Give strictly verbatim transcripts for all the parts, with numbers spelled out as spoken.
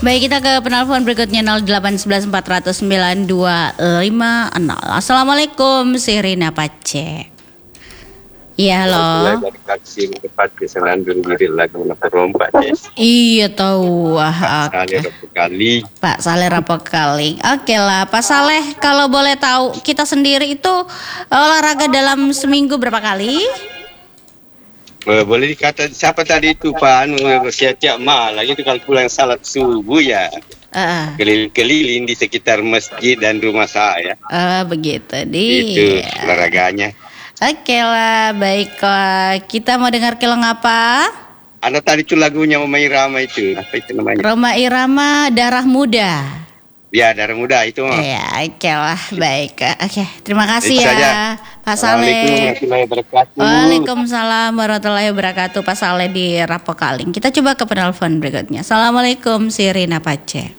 Baik, kita ke penelpon berikutnya nol delapan satu satu empat nol nol sembilan dua lima nol. Assalamualaikum, Sirina Pace. Iya, halo. Iya tahu. Wah, Saleh Rapokali. Pak Saleh Rapokali. Oke lah, Pak Saleh, kalau boleh tahu kita sendiri itu olahraga dalam seminggu berapa kali? Boleh dikata siapa tadi itu Pak Anu setiap malam itu kalau pulang salat subuh ya. Uh. Keliling-keliling di sekitar masjid dan rumah saya. Uh, begitu dia. Itu olahraganya. Oke lah, baiklah. Kita mau dengar kelong apa? Ada tadi itu lagunya Roma Irama itu. Apa itu namanya? Roma Irama, Darah Muda. Ya, Darah Muda itu. Iya, oke lah, baik. Oke, terima kasih itu ya saja. Pak Saleh. Waalaikumsalam. Waalaikumsalam warahmatullahi wabarakatuh, Pak Saleh di Rapokaling. Kita coba ke penelpon berikutnya. Assalamualaikum, Sirina Pace.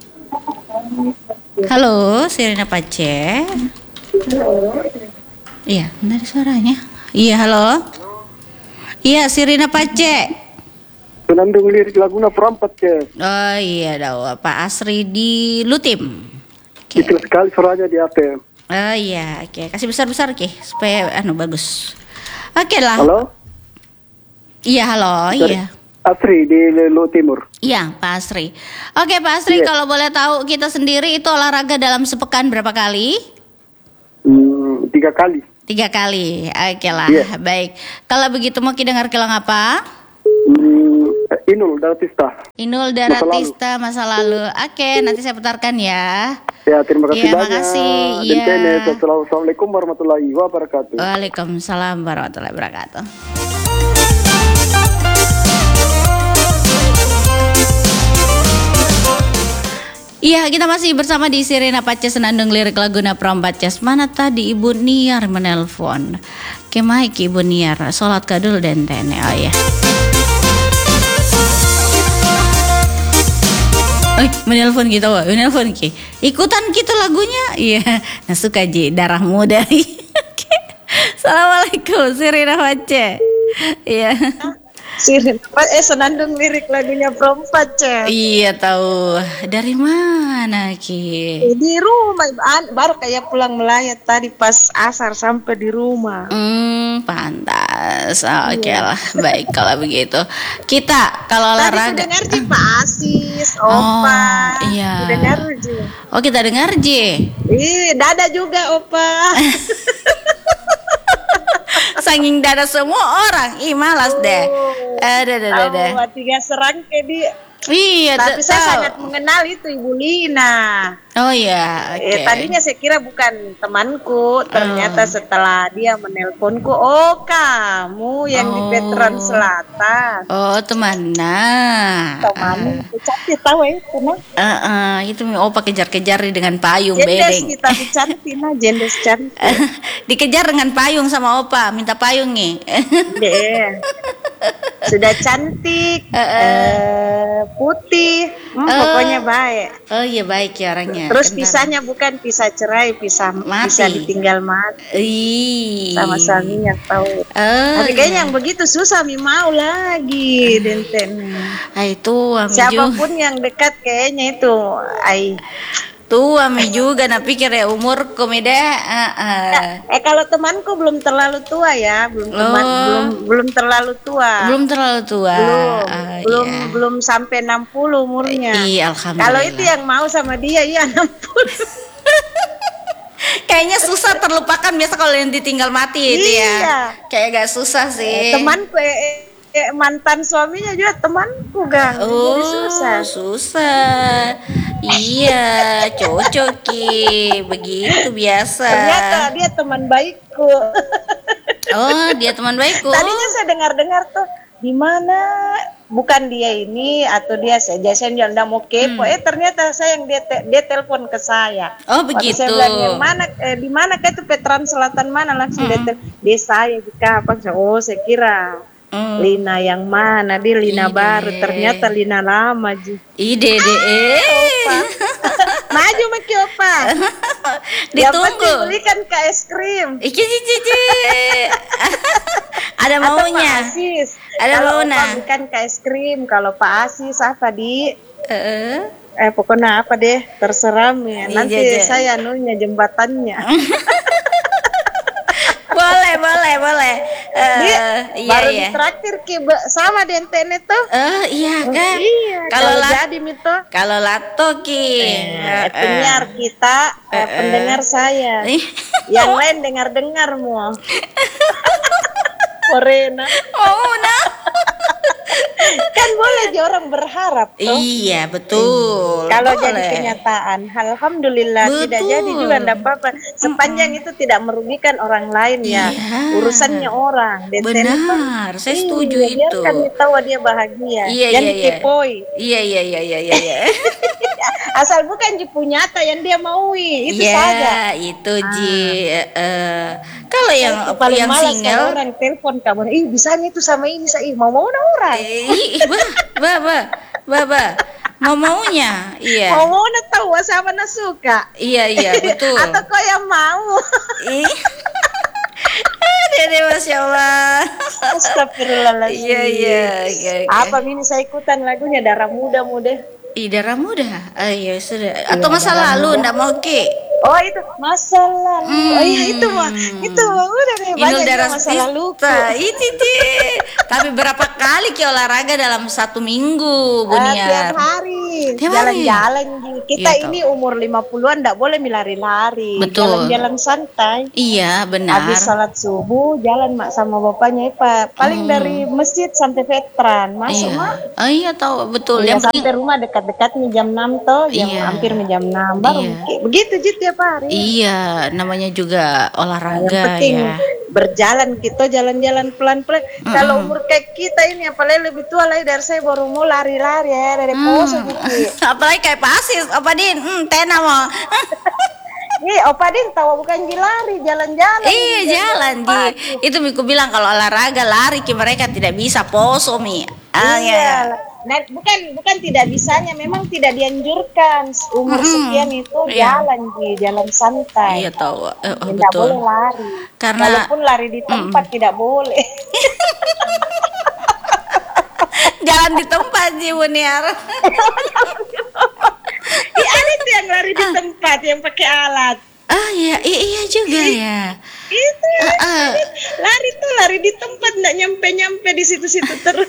Halo, Sirina Pace. Iya, dari suaranya. Iya, halo. Iya, Sirina Pace. Senandung lirik laguna perempat ke. Oh iya, dah Pak Asri di Lutim. Okay. Kecil sekali suaranya di A T M. Oh iya, oke. Okay. Kasih besar-besar ke supaya anu bagus. Oke okay lah. Halo? Iya, halo. Dari iya. Asri di Lu Timur. Iya, Pak Asri. Oke, okay, Pak Asri, yeah. Kalau boleh tahu kita sendiri itu olahraga dalam sepekan berapa kali? Hmm, tiga kali. Tiga kali, oke okay lah, yeah. Baik. Kalau begitu mau kita dengar kelong apa? Hmm, Inul Daratista. Inul Daratista masa lalu. Oke, okay, nanti saya putarkan ya. Ya, terima kasih ya, banyak. Makasih. Ya. Assalamualaikum warahmatullahi wabarakatuh. Waalaikumsalam warahmatullahi wabarakatuh. Iya, kita masih bersama di Sirina Pace Senandung lirik laguna perempat Ces. Mana tadi Ibu Niar menelpon? Kemai ki Ibu Niar, sholat kadul dan tene. Oh ya. Oh, menelpon gitu, oh, menelpon ki. Ikutan gitu lagunya. Iya, nah suka ji Darah Muda. Assalamualaikum Sirina Pace. Iya. Sirina eh Senandung lirik lagunya perempat Cek. Iya tahu. Dari mana ki? Di rumah baru kayak pulang melayat tadi pas asar sampai di rumah. Hmm, pantas. Oke okay iya. Lah, baik kalau begitu. Kita kalau olahraga. Tadi dengar Ji Pak Asis, Opa. Oh, iya. Dengar Ji. Oh kita dengar Ji. Ih, Dada juga Opa. Saking dada semua orang, ih malas deh. Ada, ada, ada. Oh, tiga serangkai dia. Iya, tapi saya tahu. Sangat mengenal itu Ibu Lina. Oh iya, oke. Okay. Eh, tadinya saya kira bukan temanku, ternyata oh. Setelah dia menelponku, oh kamu yang oh. Di Veteran Selatan. Oh teman, nah. Teman, uh. Cantik tahu ya, teman. Uh, uh, itu oh pakai kejar-kejar dengan payung bedeng. Jendes kita cantik nah, jendes cantik. Dikejar dengan payung sama opa, minta payung nih. Deh. Sudah cantik, uh, uh, putih, hmm, uh, pokoknya baik. Oh iya baik ya orangnya. Terus Kentar. Pisahnya bukan pisah cerai, pisah mati. Pisah ditinggal mati. Ih. Sama suaminya tahu. Oh, tapi kayaknya iya. Yang begitu susah mi mau lagi, Denten. Ah itu siapapun yang dekat kayaknya itu, ai. Tua mi juga, nah pikir ya umur komeda. Uh, uh. Eh kalau temanku belum terlalu tua ya, belum teman, oh. belum belum terlalu tua. Belum terlalu tua. Belum, uh, belum, yeah. belum sampai enam puluh umurnya. Iya, alhamdulillah. Kalau itu yang mau sama dia, iya enam puluh. Kayaknya susah terlupakan biasa kalau yang ditinggal mati itu iya. Ya. Kayak gak susah sih. Temanku eh, eh, mantan suaminya juga temanku Gang. Oh, jadi susah. Susah. Iya, cocok Ki. Begitu biasa. Ternyata dia teman baikku. Oh, dia teman baikku. Tadinya saya dengar-dengar tuh di mana bukan dia ini atau dia saja saya jangan mau kepo. Hmm. Eh ternyata saya yang dia te- dia telepon ke saya. Oh, begitu. Waktu saya bilang yang mana eh, di mana kayak itu Veteran Selatan mana langsung hmm. dia te- dia saya di kapan. Oh, saya kira Hmm. Lina yang mana? Dia Lina Ide. Baru, ternyata Lina lama Ji. Ide deh. Ah, maju maki opa. Ditunggu. Yang belikan ke es krim. Iki cici. Ada maunya. Asis. Ada kalau maunya. Opa belikan ke es krim. Kalau Pak Asis apa di? Uh. Eh pokoknya apa deh, terserah ya. Nanti Iya, iya. saya anunya jembatannya. Boleh, boleh, boleh. Eh, Dia iya, baru iya. ditraktir ki be- sama denten itu. Eh, iya kan? Iya, Kalau kalau la- jadi mito. kalau lato ki. Eh, eh, penyiar kita, eh, eh, pendengar saya. eh. Yang lain dengar-dengar mau. Korena. Oh, nah. Kan boleh aja orang berharap toh. Iya, betul. Kalau Boleh. jadi kenyataan, alhamdulillah tidak Betul. jadi juga enggak apa-apa. Sepanjang itu tidak merugikan orang lain ya. Iya. Urusannya orang. Deten itu, Benar, saya iya, setuju itu. Biarkan dia tahu dia bahagia. Iya, Jangan iya, iya. dikepoi. Iya, iya, iya, iya, iya, iya. Asal bukan jipu nyata yang dia maui, itu Iya, saja. itu Ji. Eh, eh. Kalau yang Itu paling yang malas kalau single, orang telepon kamu, ih bisanya itu sama ini, saya ih, mau mau orang. eh, ih, bah, bah, bah, bah, bah. Mau maunya, iya, Mau mau tahu sama na suka. iya, iya, betul. Atau kau yang mau. Ih, Dede, masya Allah. Astagfirullahaladzim. Iya, iya, iya, iya. Apa ini saya ikutan lagunya darah muda muda. Ih, darah muda. Ah, iya, sudah. Atau masa lalu ndak mau Ki? Oh itu masa lalu. Oh iya itu mah itu mah udah deh Inul banyak juga darah masa lalu. Itu deh. Tapi berapa kali Ki olahraga dalam satu minggu, Bu Ah, Niar? tiap hari Tiap hari? jalan-jalan Ji. Kita Iya, ini umur lima puluhan enggak boleh lari-lari. Betul. Jalan-jalan santai. Iya, benar. Habis salat subuh jalan mak sama bapaknya Ipa. Paling dari masjid sampai veteran. Masuk Iya. mak. Oh iya tahu betul. Ya, Yang penting sampai rumah dekat-dekat nih jam enam toh, jam Iya. hampir nih jam enam baru Iya. kayak begitu Jit tiap hari. iya, namanya juga Yang olahraga penting ya. berjalan kita jalan-jalan pelan-pelan. Kalau umur kayak kita ini apalagi lebih tua lagi dari saya baru mau lari-lari ya dari poso gitu. Apalagi kayak pasis, apa Din? Hmm, tena mau. Nih, Opa Din tahu bukan lari, jalan-jalan. Iya jalan Ji. Itu Miku bilang kalau olahraga lari Ki mereka tidak bisa poso Mi. Ah, Iya. ya. Nah, bukan bukan tidak bisanya, memang tidak dianjurkan umur Mm-mm. sekian itu Iya. jalan di jalan santai. Iya tahu. Eh, oh, Tidak betul. boleh lari. Karena- Walaupun lari di tempat tidak boleh. Jalan di tempat Ji Bu Niar. Iya, ada tuh yang lari di tempat yang pakai alat. Ah iya, iya, iya juga ya. Itu ya. Ah, ah. Lari tuh lari di tempat nggak nyampe-nyampe di situ-situ terus.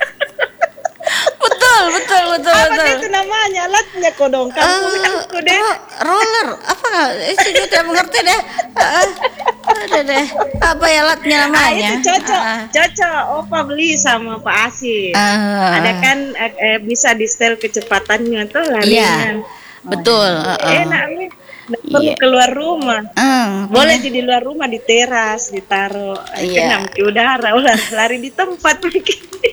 Betul, betul, betul, Apa betul. itu namanya alatnya kodong kampung Eh, aku deh. ro- roller apa? Eh, saya juga tidak mengerti deh. Ah, ada deh. Apa ya alatnya Ah, namanya? itu cocok, Ah, cocok. Opa beli sama Pak Asis. ah. Ada kan eh, eh, bisa di setel kecepatannya tuh Iya, larinya. betul. ah, ah. Enak nih. Nggak perlu Iya. keluar rumah. Ah, Boleh jadi luar rumah di teras, ditaruh Iya. kenam ke udara, ulah lari di tempat begini.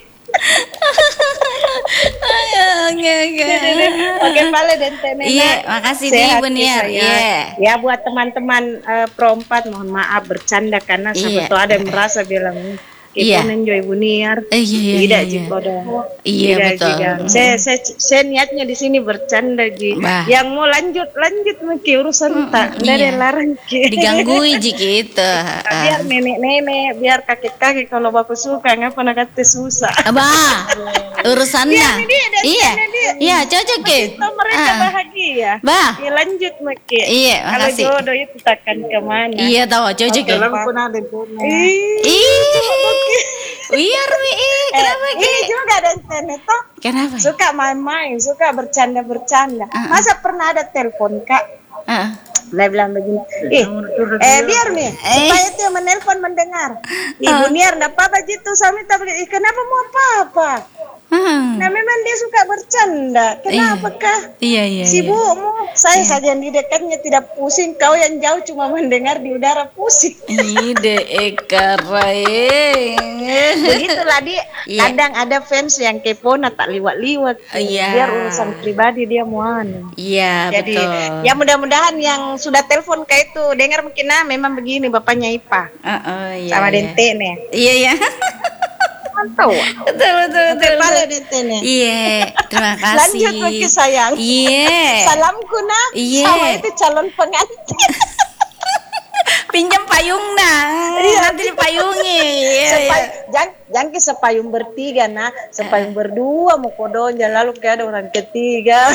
Ah, oke, oke. Oke, Pale dan Tenena. Iya, makasih di Sehat Ibu ya, Niar. saya. Iya. Ya buat teman-teman eh, perempat mohon maaf bercanda karena Iya. siapa tahu ada yang merasa bilang Iya. kita enjoy Ibu Niar. Eh, iya, iya, Tidak iya, Ji iya. Kodong. Iya, Tidak, betul. Ji, Dan. Saya, saya saya niatnya di sini bercanda Ji. Bah. Yang mau lanjut lanjut Maki urusan tak iya. dari larang Ki. Diganggui Ji gitu. Ah. Biar nenek-nenek, biar kakek-kakek kalau bapak suka ngapa nak kata susah. Abah, urusannya. Iya, ini dia, dan Iya, ini dia. iya, cocok Ki. Itu mereka Ah. bahagia. Bah. Ya, lanjut Maki. Iya, Kalau makasih. jodoh itu takkan kemana. Iya tahu, cocok ya. Walaupun ada jodoh. Ih, Ih, biar Mi. eh, Kenapa Ki? ini juga ada internet toh. Kenapa? Suka main-main, suka bercanda-bercanda. Masa pernah ada telepon kak? Ah. Dia bilang begini, ih, eh biar nih, supaya tuh yang menelpon mendengar. Ibu Niar, enggak apa-apa gitu, suami tak boleh. Ih, kenapa mau apa-apa? Hmm. Nah memang dia suka bercanda. Kenapa kah? Iya, iya, Si iya. ibumu, saya saja yang di dekatnya tidak pusing, kau yang jauh cuma mendengar di udara pusing. Ide ekaraeng. Begitulah dia. Iya. Kadang ada fans yang kepo, nah tak liwat-liwat. Iya. Biar urusan pribadi dia mau anu. Iya, Jadi betul. ya mudah-mudahan yang sudah telepon kayak itu dengar mungkin nah memang begini bapaknya Ipa Ah, oh, iya, sama iya. Dente nih. Iya, iya. Mantap. Betul, betul, betul. Kepala betul. Dente nih. Iya, terima kasih. Lanjut lagi sayang. Iya. Salamku nak Iya. sama itu calon pengantin. Pinjam payungnya. Nanti dipayungi. Iya, Sepa- iya. jangan jangan ke sepayung bertiga nah, sepayung berdua mau kodonnya lalu kayak ada orang ketiga.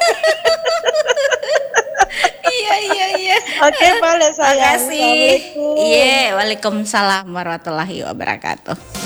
Iya iya iya. Oke, Pak, sayang. Makasih. Assalamualaikum. Iya, waalaikumsalam warahmatullahi wabarakatuh.